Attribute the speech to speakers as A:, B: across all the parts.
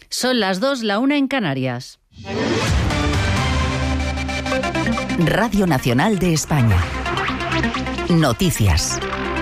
A: Son las 2, la 1 en Canarias.
B: Radio Nacional de España. Noticias.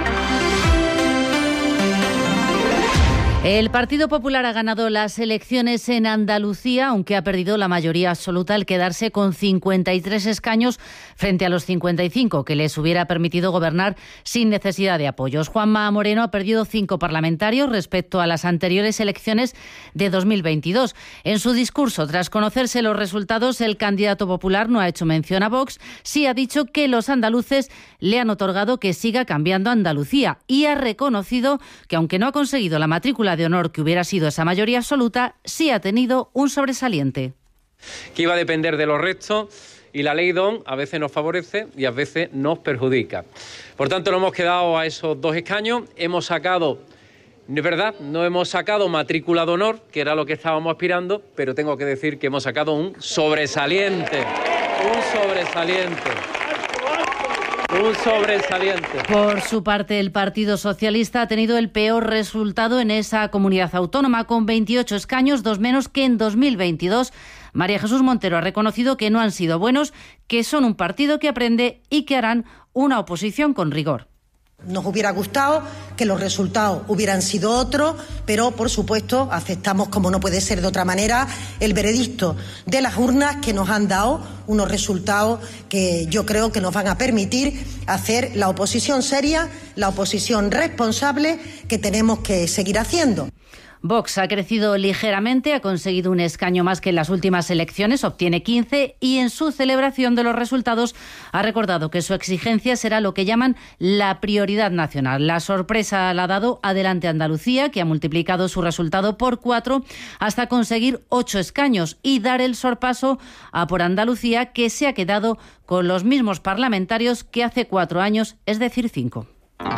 A: El Partido Popular ha ganado las elecciones en Andalucía, aunque ha perdido la mayoría absoluta al quedarse con 53 escaños frente a los 55 que les hubiera permitido gobernar sin necesidad de apoyos. Juanma Moreno ha perdido 5 parlamentarios respecto a las anteriores elecciones de 2022. En su discurso, tras conocerse los resultados, el candidato popular no ha hecho mención a Vox, sí ha dicho que los andaluces le han otorgado que siga cambiando Andalucía y ha reconocido que, aunque no ha conseguido la matrícula de honor que hubiera sido esa mayoría absoluta, sí ha tenido un sobresaliente.
C: Que iba a depender de los restos y la ley DON a veces nos favorece y a veces nos perjudica. Por tanto, nos hemos quedado a esos 2 escaños. Hemos sacado, es verdad, no hemos sacado matrícula de honor, que era lo que estábamos aspirando, pero tengo que decir que hemos sacado un sobresaliente. Un sobresaliente. Un sobresaliente.
A: Por su parte, el Partido Socialista ha tenido el peor resultado en esa comunidad autónoma, con 28 escaños, 2 menos que en 2022. María Jesús Montero ha reconocido que no han sido buenos, que son un partido que aprende y que harán una oposición con rigor.
D: Nos hubiera gustado que los resultados hubieran sido otros, pero por supuesto aceptamos, como no puede ser de otra manera, el veredicto de las urnas, que nos han dado unos resultados que yo creo que nos van a permitir hacer la oposición seria, la oposición responsable que tenemos que seguir haciendo.
A: Vox ha crecido ligeramente, ha conseguido un escaño más que en las últimas elecciones, obtiene 15 y en su celebración de los resultados ha recordado que su exigencia será lo que llaman la prioridad nacional. La sorpresa la ha dado Adelante Andalucía, que ha multiplicado su resultado por 4 hasta conseguir 8 escaños y dar el sorpaso a Por Andalucía, que se ha quedado con los mismos parlamentarios que hace 4 años, es decir, 5.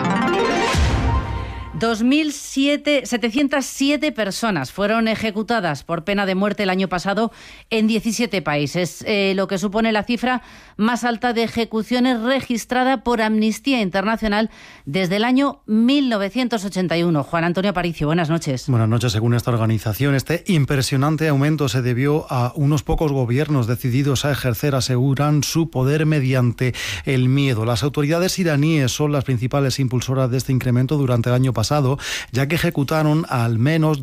A: 2.707 personas fueron ejecutadas por pena de muerte el año pasado en 17 países, lo que supone la cifra más alta de ejecuciones registrada por Amnistía Internacional desde el año 1981. Juan Antonio Aparicio, buenas noches.
E: Buenas noches. Según esta organización, este impresionante aumento se debió a unos pocos gobiernos decididos a ejercer, aseguran, su poder mediante el miedo. Las autoridades iraníes son las principales impulsoras de este incremento durante el año pasado, ya que ejecutaron a al menos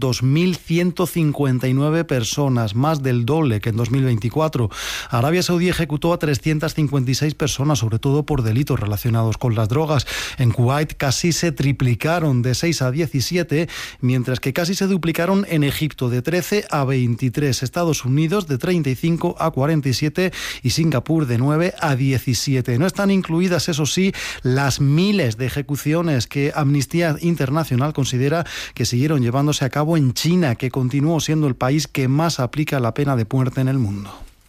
E: 2.159 personas, más del doble que en 2024. Arabia Saudí ejecutó a 356 personas, sobre todo por delitos relacionados con las drogas. En Kuwait casi se triplicaron, de 6 a 17, mientras que casi se duplicaron en Egipto, de 13 a 23. Estados Unidos de 35 a 47 y Singapur de 9 a 17. No están incluidas, eso sí, las miles de ejecuciones que Amnistía Internacional considera que siguieron llevándose a cabo en China, que continuó siendo el país que más aplica la pena de muerte en el mundo.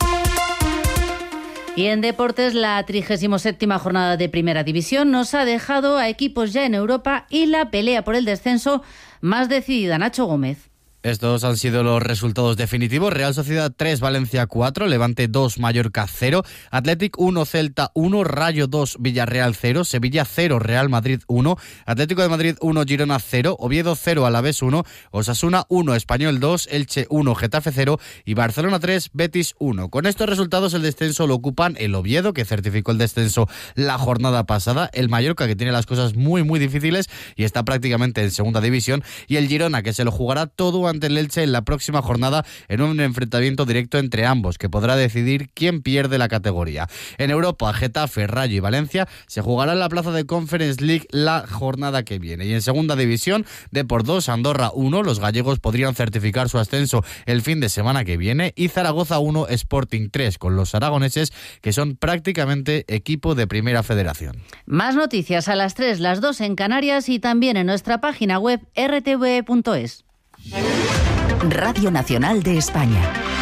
A: Y en deportes, la 37ª jornada de Primera División nos ha dejado a equipos ya en Europa y la pelea por el descenso más decidida. Nacho Gómez.
F: Estos han sido los resultados definitivos. Real Sociedad 3, Valencia 4, Levante 2, Mallorca 0, Athletic 1, Celta 1, Rayo 2, Villarreal 0, Sevilla 0, Real Madrid 1, Atlético de Madrid 1, Girona 0, Oviedo 0, Alavés 1, Osasuna 1, Español 2, Elche 1, Getafe 0 y Barcelona 3, Betis 1. Con estos resultados el descenso lo ocupan el Oviedo, que certificó el descenso la jornada pasada, el Mallorca, que tiene las cosas muy difíciles y está prácticamente en segunda división, y el Girona, que se lo jugará todo ante el Elche en la próxima jornada en un enfrentamiento directo entre ambos, que podrá decidir quién pierde la categoría. En Europa, Getafe, Rayo y Valencia se jugarán la plaza de Conference League la jornada que viene. Y en segunda división, Depor 2, Andorra 1, los gallegos podrían certificar su ascenso el fin de semana que viene, y Zaragoza 1, Sporting 3, con los aragoneses, que son prácticamente equipo de Primera Federación.
A: Más noticias a las 3, las 2 en Canarias y también en nuestra página web rtve.es.
B: Radio Nacional de España.